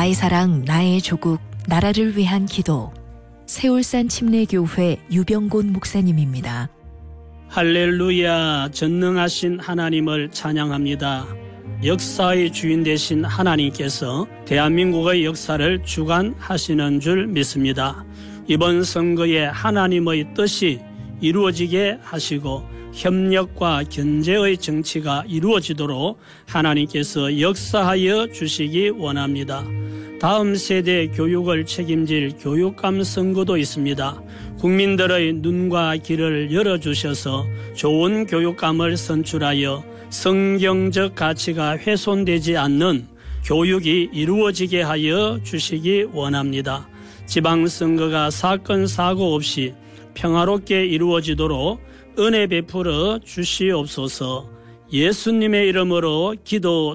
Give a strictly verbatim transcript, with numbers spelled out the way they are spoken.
나의 사랑, 나의 조국, 나라를 위한 기도. 세울산 침례교회 유병곤 목사님입니다. 할렐루야, 전능하신 하나님을 찬양합니다. 역사의 주인 되신 하나님께서 대한민국의 역사를 주관하시는 줄 믿습니다. 이번 선거에 하나님의 뜻이 이루어지게 하시고 협력과 견제의 정치가 이루어지도록 하나님께서 역사하여 주시기 원합니다. 다음 세대 교육을 책임질 교육감 선거도 있습니다. 국민들의 눈과 귀를 열어주셔서 좋은 교육감을 선출하여 성경적 가치가 훼손되지 않는 교육이 이루어지게 하여 주시기 원합니다. 지방선거가 사건 사고 없이 평화롭게 이루어지도록 은혜 베풀어 주시옵소서. 예수님의 이름으로 기도